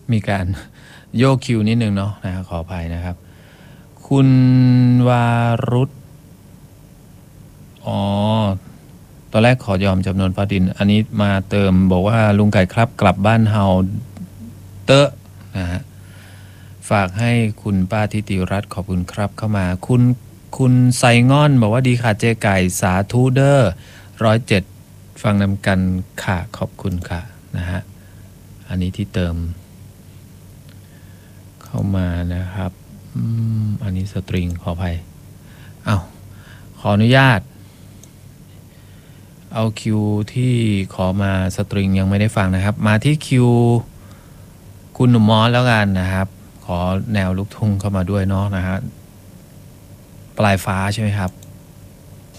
มีการโยกคิวนิดนึงเนาะนะขออภัยนะครับ คุณวารุธอ๋อตอนแรกขอยอมจำนวนฟ้าดิน อันนี้มาเติมบอกว่าลุงไก่ครับกลับบ้านเฮาเตอะนะฮะฝากให้คุณป้าทิติรัตน์ขอบคุณครับเข้ามาคุณไซง่อนบอกว่าดีค่ะเจ๊ไก่สาธุเดอร์107ฟังนำกันค่ะขอบคุณค่ะนะฮะอันนี้ที่เติมเข้ามานะครับอันนี้สตริงขออภัยขออนุญาตเอาคิวที่ขอมาสตริงยังไม่ได้ฟังนะครับมาที่คิวคุณหนุ่มมอสแล้วกันนะครับ ขอแนวลูกทุ่งเข้ามาด้วยเนาะนะฮะปลายฟ้าใช่ไหมครับ